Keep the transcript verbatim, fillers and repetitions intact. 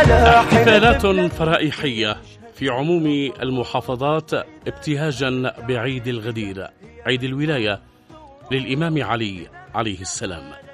احتفالات فرائحية في عموم المحافظات ابتهاجا بعيد الغدير، عيد الولاية للإمام علي عليه السلام.